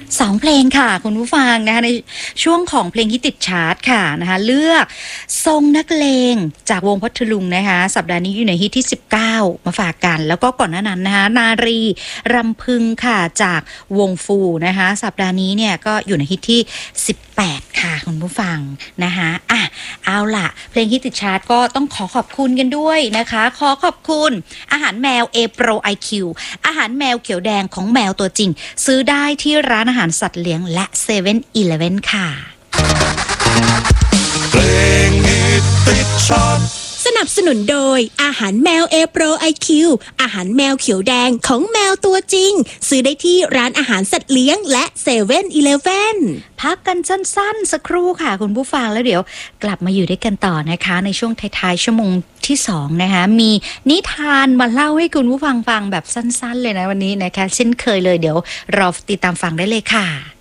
2 เพลงค่ะคุณผู้ฟังนะคะในช่วงของเพลงที่ติดชาร์ตค่ะนะคะเลือกทรงนักเลงจากวงพัทลุงนะคะสัปดาห์นี้อยู่ในฮิตที่19มาฝากกันแล้วก็ก่อนหน้านั้นนะคะนารีรำพึงค่ะจากวงฟูนะคะสัปดาห์นี้เนี่ยก็อยู่ในฮิตที่18ค่ะคุณผู้ฟังนะคะเอาล่ะเพลงฮิตติดชาร์ตก็ต้องขอบคุณกันด้วยนะคะขอบคุณอาหารแมว A Pro IQ อาหารแมวเขียวแดงของแมวตัวจริงซื้อได้ที่ร้านอาหารสัตว์เลี้ยงและ 7-Eleven ค่ะเพลงฮิตติดชาร์ตสนับสนุนโดยอาหารแมว A Pro IQ อาหารแมวเขียวแดงของแมวตัวจริงซื้อได้ที่ร้านอาหารสัตว์เลี้ยงและ 7-Eleven พักกันสั้นๆสักครู่ค่ะคุณผู้ฟังแล้วเดี๋ยวกลับมาอยู่ด้วยกันต่อนะคะในช่วงท้ายๆชั่วโมงที่2นะคะมีนิทานมาเล่าให้คุณผู้ฟังฟังแบบสั้นๆเลยนะวันนี้นะคะเช่นเคยเลยเดี๋ยวรอติดตามฟังได้เลยค่ะ